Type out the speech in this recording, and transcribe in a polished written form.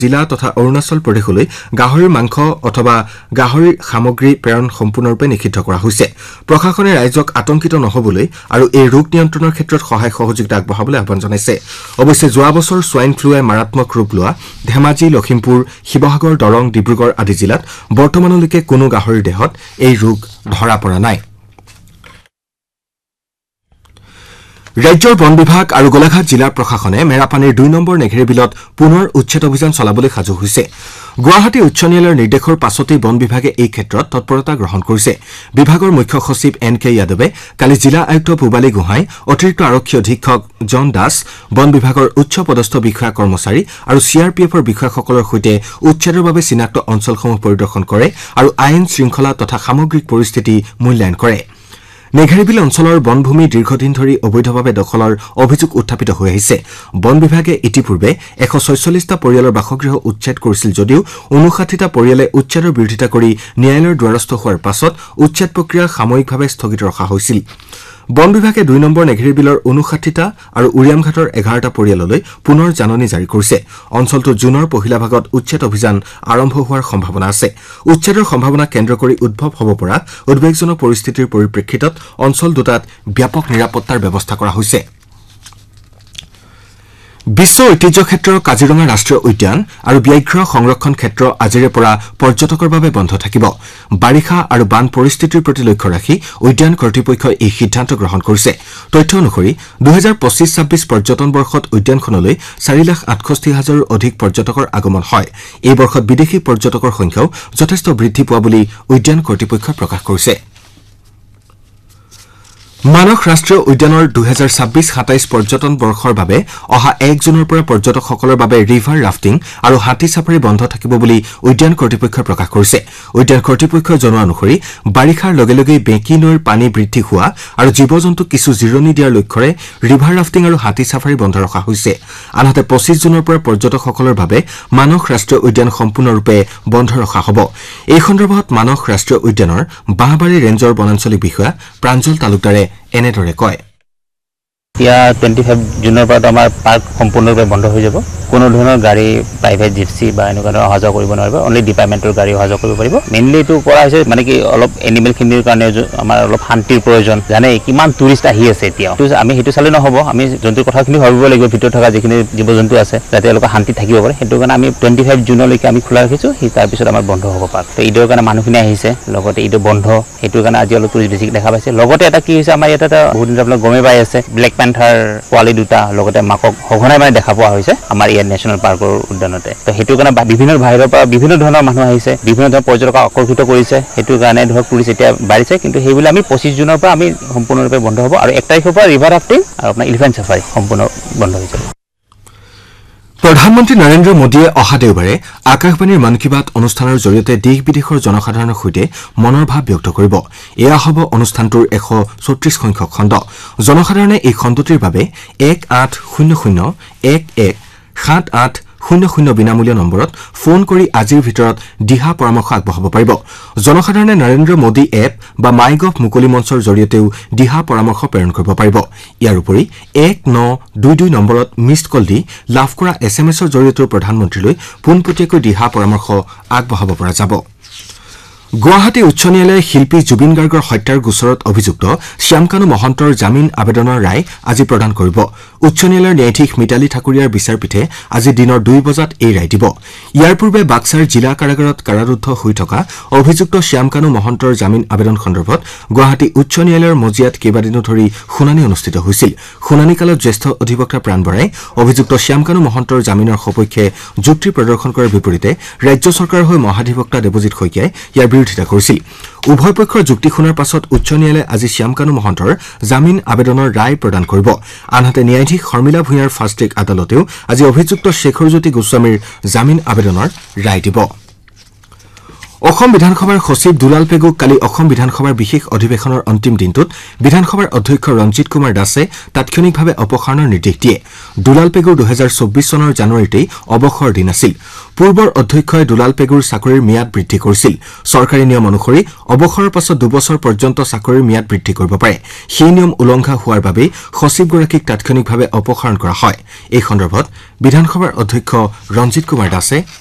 জিলা তথা অৰুণাচল প্ৰদেশলৈ গাহৰিৰ মাংস অথবা গাহৰিৰ সামগ্ৰী প্ৰেৰণ সম্পূৰ্ণৰূপে নিষিদ্ধ কৰা হৈছে প্ৰশাসনে ৰাইজক আতংকিত নহবলৈ আৰু এই ৰোগ নিয়ন্ত্ৰণৰ ক্ষেত্ৰত সহায় সহযোগিতা আগবঢ়াবলৈ আহ্বান জনাইছে অৱশ্যে যোৱা বছৰ সোৱাইন ফ্লুৱে মাৰাত্মক ৰূপ লোৱা ধেমাজি লখিমপুৰ শিৱসাগৰ দৰং ডিব্ৰুগড় আদি জিলাত বৰ্তমানলৈকে কোনো গাহৰিৰ দেহত এই ৰোগ ধৰা পৰা নাই ৰাজ্যৰ বন বিভাগ আৰু গোলাঘাট জিলা প্ৰশাসনে মেৰাপানীৰ ২ নম্বৰ নেঘেৰি বিলত পুনৰ উচ্ছেদ অভিযান চলাবলৈ সাজু হৈছে গুৱাহাটী উচ্চ ন্যায়ালয়ৰ নিৰ্দেশৰ পাছতেই বন বিভাগে এই ক্ষেত্ৰত তৎপৰতা গ্ৰহণ কৰিছে বিভাগৰ মুখ্য সচিব এন.কে. যাদৱে কালি জিলা আয়ুক্ত পূবালী গোহাঁই অতিৰিক্ত আৰক্ষী অধীক্ষক জন দাস বন বিভাগৰ উচ্চ পদস্থ বিষয়া কৰ্মচাৰী আৰু চিআৰপিএফৰ বিষয়াসকলৰ সৈতে উচ্ছেদৰ বাবে চিনাক্ত অঞ্চলসমূহ পৰিদৰ্শন কৰে আৰু আইন শৃংখলা তথা সামগ্ৰিক পৰিস্থিতি মূল্যায়ন কৰে নেঘেৰিবিল অঞ্চলৰ বনভূমি দীৰ্ঘদিন ধৰি অবৈধভাৱে দখলৰ অভিযোগ উত্থাপিত হৈ আহিছে বন বিভাগে ইতিপূৰ্বে ১৪৬টা পৰিয়ালৰ বাসগৃহ উচ্ছেদ কৰিছিল যদিও ৫৯টা পৰিয়ালে উচ্ছেদৰ বিৰোধিতা কৰি ন্যায়ালয়ৰ দ্বাৰস্থ হোৱাৰ পাছত উচ্ছেদ প্ৰক্ৰিয়া সাময়িকভাৱে স্থগিত ৰখা হৈছিল বন বিভাগে ২ নম্বৰ নেঘেৰিবিলৰ ৫৯টা আৰু উৰিয়ামঘাটৰ ১১টা পৰিয়াললৈ পুনৰ জাননী জাৰি কৰিছে অঞ্চলটোত জুনৰ পহিলা ভাগত উচ্ছেদ অভিযান আৰম্ভ হোৱাৰ সম্ভাৱনা আছে উচ্ছেদৰ সম্ভাৱনা কেন্দ্ৰ কৰি উদ্ভৱ হ'ব পৰা উদ্বেগজনক পৰিস্থিতিৰ পৰিপ্ৰেক্ষিতত অঞ্চল দুটাত ব্যাপক নিৰাপত্তাৰ ব্যৱস্থা কৰা হৈছে বিশ্ব ঐতিহ্য ক্ষেত্ৰৰ কাজিৰঙা ৰাষ্ট্ৰীয় উদ্যান আৰু ব্যাঘ্ৰ সংৰক্ষণ ক্ষেত্ৰ আজিৰে পৰা পৰ্যটকৰ বাবে বন্ধ থাকিব বাৰিষা আৰু বান পৰিস্থিতিৰ প্ৰতি লক্ষ্য ৰাখি উদ্যান কৰ্তৃপক্ষই এই সিদ্ধান্ত গ্ৰহণ কৰিছে তথ্য অনুসৰি ২০২৫-২৬ পৰ্যটন বৰ্ষত উদ্যানখনলৈ ৪,৬৮,০০০ৰো অধিক পৰ্যটকৰ আগমন হয় এই বৰ্ষত বিদেশী পৰ্যটকৰ সংখ্যাও যথেষ্ট বৃদ্ধি পোৱা বুলি উদ্যান কৰ্তৃপক্ষই প্ৰকাশ কৰিছে মানস ৰাষ্ট্ৰীয় উদ্যানৰ ২০২৬-২৭ পৰ্যটন বৰ্ষৰ বাবে অহা ১ জুনৰ পৰা পৰ্যটকসকলৰ বাবে ৰিভাৰ ৰাফটিং আৰু হাতী ছাফাৰী বন্ধ থাকিব বুলি উদ্যান কৰ্তৃপক্ষই প্ৰকাশ কৰিছে উদ্যান কৰ্তৃপক্ষই জনোৱা অনুসৰি বাৰিষাৰ লগে লগে বেঁকী নৈৰ পানী বৃদ্ধি হোৱা আৰু জীৱ-জন্তুক কিছু জিৰণি দিয়াৰ লক্ষ্যৰে ৰিভাৰ ৰাফটিং আৰু হাতী ছাফাৰী বন্ধ ৰখা হৈছে আনহাতে ২৫ জুনৰ পৰা পৰ্যটকসকলৰ বাবে মানস ৰাষ্ট্ৰীয় উদ্যান সম্পূৰ্ণৰূপে বন্ধ ৰখা হ'ব এই সন্দৰ্ভত মানস ৰাষ্ট্ৰীয় উদ্যানৰ বাঁহবাৰী ৰেঞ্জৰ বনাঞ্চলিক বিষয়া প্ৰাঞ্জল তালুকদাৰে এনেদৰে কয় এতিয়া 25 জুনৰ পৰা আমাৰ পাৰ্ক সম্পূৰ্ণৰূপে বন্ধ হৈ যাব কোনো ধৰণৰ গাড়ী প্ৰাইভেট জিপসি বা এনেকুৱা ধৰণৰ অহা যোৱা কৰিব নোৱাৰিব অনলি ডিপাৰ্টমেণ্টৰ গাড়ী অহা যোৱা কৰিব পাৰিব মেইনলি এইটো কৰা হৈছে মানে কি অলপ এনিমেলখিনিৰ কাৰণে আমাৰ অলপ শান্তিৰ প্ৰয়োজন জানে কিমান টুৰিষ্ট আহি আছে এতিয়া আমি সেইটো চালে নহ'ব আমি জন্তুৰ কথাখিনি ভাবিব লাগিব ভিতৰত থকা যিখিনি জীৱ জন্তু আছে যাতে তেওঁলোকে শান্তি থাকিব পাৰে সেইটো কাৰণে আমি 25 জুনলৈকে আমি খোলা ৰাখিছোঁ তাৰপিছত আমাৰ বন্ধ হ'ব পাৰ্ক তো ঈদৰ কাৰণে মানুহখিনি আহিছে লগতে ঈদ বন্ধ সেইটো কাৰণে আজি অলপ টুৰিষ্ট বেছি দেখা পাইছে লগতে এটা কি হৈছে আমাৰ ইয়াত এটা বহুত দিন আপোনালোক গমেই পাই আছে ব্লেক পেন্থাৰ পোৱালি দুটা লগতে মাকক সঘনাই মানে দেখা পোৱা হৈছে আমাৰ ইয়াত নেশ্যনেল পাৰ্কৰ উদ্যানতে তো সেইটো কাৰণে বিভিন্ন বাহিৰৰ পৰা বিভিন্ন ধৰণৰ মানুহ আহিছে বিভিন্ন ধৰণৰ পৰ্যটকক আকৰ্ষিত কৰিছে সেইটো কাৰণে ধৰক টুৰিষ্ট এতিয়া বাঢ়িছে কিন্তু সেইবিলাক আমি 25 জুনৰ পৰা আমি সম্পূৰ্ণৰূপে বন্ধ হ'ব আৰু 1 তাৰিখৰ পৰা ৰিভাৰ ৰাফটিং আৰু আপোনাৰ এলিফেণ্ট ছাফাৰী সম্পূৰ্ণ বন্ধ হৈ যাব প্ৰধানমন্ত্ৰী নৰেন্দ্ৰ মোদীয়ে অহা দেওবাৰে আকাশবাণীৰ মন কী বাত অনুষ্ঠানৰ জৰিয়তে দেশ বিদেশৰ জনসাধাৰণৰ সৈতে মনৰ ভাৱ ব্যক্ত কৰিব এয়া হ'ব অনুষ্ঠানটোৰ 134 সংখ্যক খণ্ড জনসাধাৰণে এই খণ্ডটিৰ বাবে 1800117800 বিনামূলীয়া নম্বৰত ফোন কৰি আজিৰ ভিতৰত দিহা পৰামৰ্শ আগবঢ়াব পাৰিব জনসাধাৰণে নৰেন্দ্ৰ মোদী এপ বা মাইগভ মুকলি মঞ্চৰ জৰিয়তেও দিহা পৰামৰ্শ প্ৰেৰণ কৰিব পাৰিব ইয়াৰ উপৰি 1922 নম্বৰত মিছড কল দি লাভ কৰা এছএমএছৰ জৰিয়তেও প্ৰধানমন্ত্ৰীলৈ পোনপটীয়াকৈ দিহা পৰামৰ্শ আগবঢ়াব পৰা যাব গুৱাহাটী উচ্চ ন্যায়ালয়ে শিল্পী জুবিন গাৰ্গৰ হত্যাৰ গোচৰত অভিযুক্ত শ্যামকানু মহন্তৰ জামিন আবেদনৰ ৰায় আজি প্ৰদান কৰিব উচ্চ ন্যায়ালয়ৰ ন্যায়াধীশ মিতালী ঠাকুৰীয়াৰ বিচাৰপীঠে আজি দিনৰ 2 বজাত এই ৰায় দিব ইয়াৰ পূৰ্বে বাক্সাৰ জিলা কাৰাগাৰত কাৰাৰুদ্ধ হৈ থকা অভিযুক্ত শ্যামকানু মহন্তৰ জামিন আবেদন সন্দৰ্ভত গুৱাহাটী উচ্চ ন্যায়ালয়ৰ মজিয়াত কেইবাদিনো ধৰি শুনানি অনুষ্ঠিত হৈছিল শুনানিকালত জ্যেষ্ঠ অধিবক্তা প্ৰাণ বৰাই অভিযুক্ত শ্যামকানু মহন্তৰ জামিনৰ সপক্ষে যুক্তি প্ৰদৰ্শন কৰাৰ বিপৰীতে ৰাজ্য চৰকাৰৰ হৈ মহাধিবক্তা দেৱজিৎ শইকীয়াই ইয়াৰ বিৰোধিতা কৰিছিল উভয় পক্ষৰ যুক্তি শুনাৰ পাছত উচ্চ ন্যায়ালয়ে আজি শ্যামকানু মহন্তৰ জামিন আবেদনৰ ৰায় প্ৰদান কৰিব আনহাতে ন্যায়াধীশ শৰ্মিলা ভূঞাৰ ফাষ্ট ট্ৰেক আদালতেও আজি অভিযুক্ত শেখৰজ্যোতি গোস্বামীৰ জামিন আবেদনৰ ৰায় দিব অসম বিধানসভাৰ সচিব দুলাল পেগুক কালি অসম বিধানসভাৰ বিশেষ অধিৱেশনৰ অন্তিম দিনটোত বিধানসভাৰ অধ্যক্ষ ৰঞ্জিত কুমাৰ দাসে তাৎক্ষণিকভাৱে অপসাৰণৰ নিৰ্দেশ দিয়ে দুলাল পেগুৰ 2024 চনৰ জানুৱাৰীতেই অৱসৰ দিন আছিল পূৰ্বৰ অধ্যক্ষই দুলাল পেগুৰ চাকৰিৰ ম্যাদ বৃদ্ধি কৰিছিল চৰকাৰী নিয়ম অনুসৰি অৱসৰৰ পাছত 2 বছৰ পৰ্যন্ত চাকৰিৰ ম্যাদ বৃদ্ধি কৰিব পাৰে সেই নিয়ম উলংঘা হোৱাৰ বাবে সচিবগৰাকীক তাৎক্ষণিকভাৱে অপসাৰণ কৰা হয় এই সন্দৰ্ভত বিধানসভাৰ অধ্যক্ষ ৰঞ্জিত কুমাৰ দাসে